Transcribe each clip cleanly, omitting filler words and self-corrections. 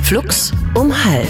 Flux um 12:30.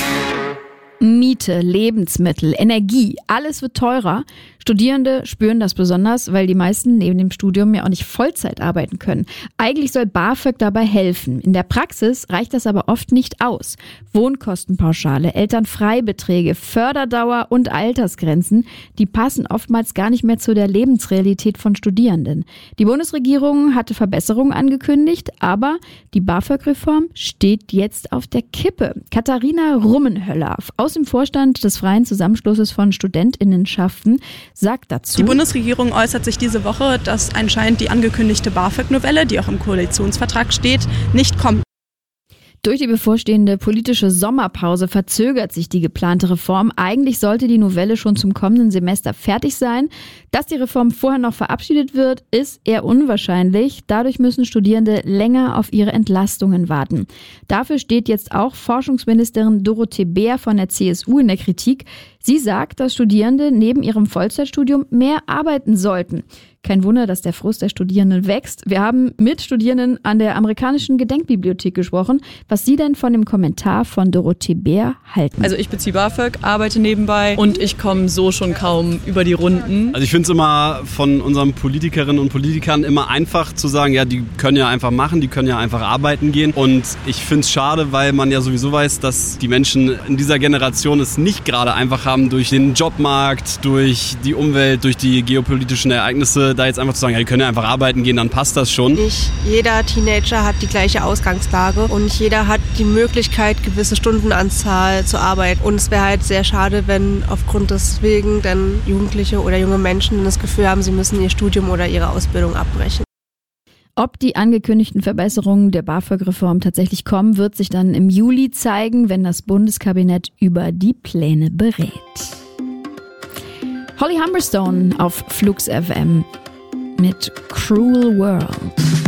Miete, Lebensmittel, Energie, alles wird teurer. Studierende spüren das besonders, weil die meisten neben dem Studium ja auch nicht Vollzeit arbeiten können. Eigentlich soll BAföG dabei helfen. In der Praxis reicht das aber oft nicht aus. Wohnkostenpauschale, Elternfreibeträge, Förderdauer und Altersgrenzen, die passen oftmals gar nicht mehr zu der Lebensrealität von Studierenden. Die Bundesregierung hatte Verbesserungen angekündigt, aber die BAföG-Reform steht jetzt auf der Kippe. Katharina Rummenhöller aus dem Vorstand des Freien Zusammenschlusses von Studentinnenschaften sagt dazu: Die Bundesregierung äußert sich diese Woche, dass anscheinend die angekündigte BAföG-Novelle, die auch im Koalitionsvertrag steht, nicht kommt. Durch die bevorstehende politische Sommerpause verzögert sich die geplante Reform. Eigentlich sollte die Novelle schon zum kommenden Semester fertig sein. Dass die Reform vorher noch verabschiedet wird, ist eher unwahrscheinlich. Dadurch müssen Studierende länger auf ihre Entlastungen warten. Dafür steht jetzt auch Forschungsministerin Dorothee Bär von der CSU in der Kritik. Sie sagt, dass Studierende neben ihrem Vollzeitstudium mehr arbeiten sollten. Kein Wunder, dass der Frust der Studierenden wächst. Wir haben mit Studierenden an der amerikanischen Gedenkbibliothek gesprochen, was sie denn von dem Kommentar von Dorothee Bär halten. Also ich beziehe BAföG, arbeite nebenbei und ich komme so schon kaum über die Runden. Also ich finde es immer von unseren Politikerinnen und Politikern immer einfach zu sagen, ja, die können ja einfach machen, die können ja einfach arbeiten gehen. Und ich finde es schade, weil man ja sowieso weiß, dass die Menschen in dieser Generation es nicht gerade einfach haben, durch den Jobmarkt, durch die Umwelt, durch die geopolitischen Ereignisse, da jetzt einfach zu sagen, ja, die können ja einfach arbeiten gehen, dann passt das schon. Nicht jeder Teenager hat die gleiche Ausgangslage und nicht jeder hat die Möglichkeit, gewisse Stundenanzahl zu arbeiten. Und es wäre halt sehr schade, wenn aufgrund deswegen dann Jugendliche oder junge Menschen das Gefühl haben, sie müssen ihr Studium oder ihre Ausbildung abbrechen. Ob die angekündigten Verbesserungen der BAföG-Reform tatsächlich kommen, wird sich dann im Juli zeigen, wenn das Bundeskabinett über die Pläne berät. Holly Humberstone auf Flux FM mit Cruel World.